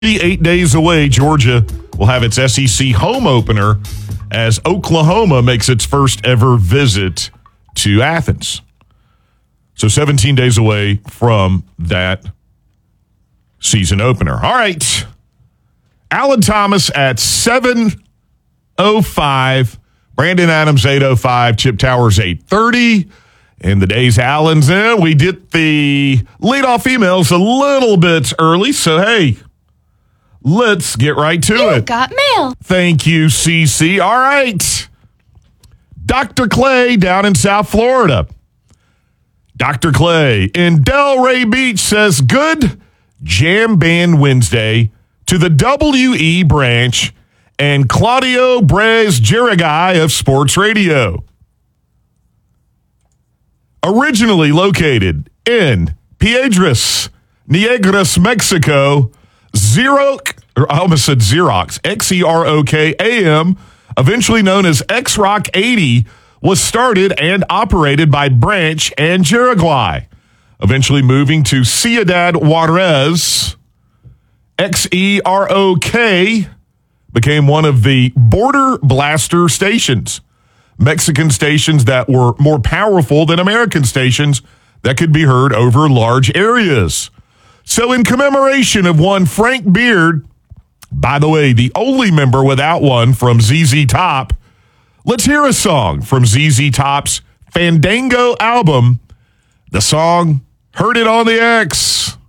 8 days away, Georgia will have its SEC home opener as Oklahoma makes its first ever visit to Athens. So 17 days away from that season opener. All right. Alan Thomas at 7:05. Brandon Adams, 8:05. Chip Towers, 8:30. And the days Alan's in, we did the leadoff emails a little bit early. So, hey, let's get right to it. Got mail. Thank you, CC. All right. Dr. Clay down in South Florida. Dr. Clay in Delray Beach says, good Jam Band Wednesday to the WE branch and Claudio Brez Jirigai of Sports Radio. Originally located in Piedras Negras, Mexico, Xerox, X-E-R-O-K AM, eventually known as X-Rock 80, was started and operated by Branch and Jirigai, eventually moving to Ciudad Juarez. Xerok became one of the border blaster stations, Mexican stations that were more powerful than American stations that could be heard over large areas. So in commemoration of one Frank Beard, by the way, the only member without one from ZZ Top, let's hear a song from ZZ Top's Fandango album. The song, Heard It on the X.